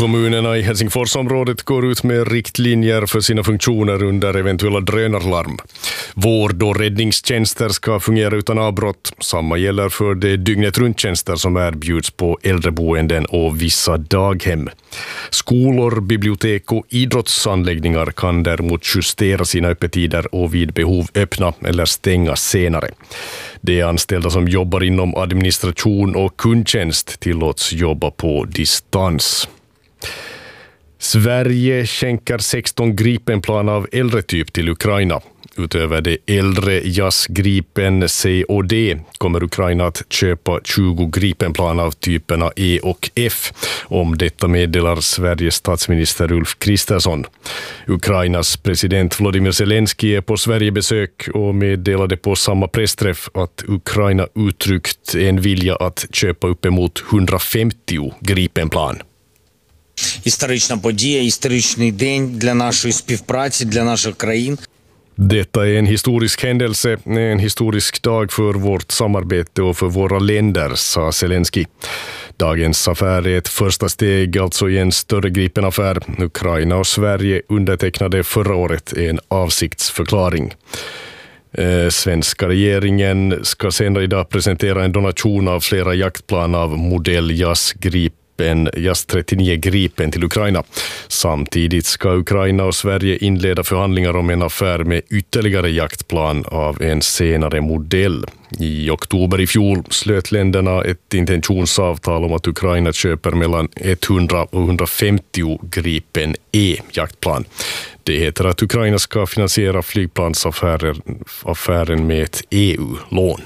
Kommunerna i Helsingforsområdet går ut med riktlinjer för sina funktioner under eventuella drönarlarm. Vård- och räddningstjänster ska fungera utan avbrott. Samma gäller för de dygnet runttjänster som erbjuds på äldreboenden och vissa daghem. Skolor, bibliotek och idrottsanläggningar kan däremot justera sina öppettider och vid behov öppna eller stänga senare. De anställda som jobbar inom administration och kundtjänst tillåts jobba på distans. Sverige skänker 16 Gripenplan av äldre typ till Ukraina. Utöver det äldre JAS Gripen C och D kommer Ukraina att köpa 20 Gripenplan av typerna E och F. Om detta meddelar Sveriges statsminister Ulf Kristersson. Ukrainas president Volodymyr Zelensky är på Sverigebesök och meddelade på samma pressträff att Ukraina uttryckt en vilja att köpa uppemot 150 Gripenplan. Історична подія, історичний день для нашої співпраці, для наших країн. Detta är en historisk händelse, en historisk dag för vårt samarbete och för våra länder, sa Zelensky. Dagens affär är ett första steg alltså i en större Gripenaffär. Ukraina och Sverige undertecknade förra året en avsiktsförklaring. Svenska regeringen ska senare idag presentera en donation av flera jaktplan av modell JAS 39 Gripen till Ukraina. Samtidigt ska Ukraina och Sverige inleda förhandlingar om en affär med ytterligare jaktplan av en senare modell. I oktober i fjol slöt länderna ett intentionsavtal om att Ukraina köper mellan 100 och 150 Gripen E-jaktplan. Det heter att Ukraina ska finansiera flygplansaffären med ett EU-lån.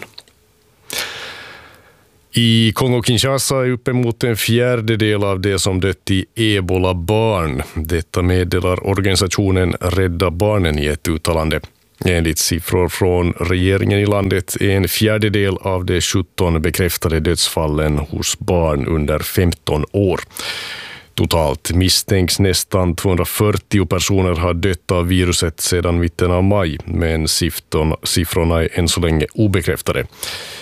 I Kongo-Kinshasa är uppemot en fjärdedel av det som dött i Ebola-barn. Detta meddelar organisationen Rädda Barnen i ett uttalande. Enligt siffror från regeringen i landet är en fjärdedel av de 17 bekräftade dödsfallen hos barn under 15 år. Totalt misstänks nästan 240 personer ha dött av viruset sedan mitten av maj, men siffrorna är än så länge obekräftade.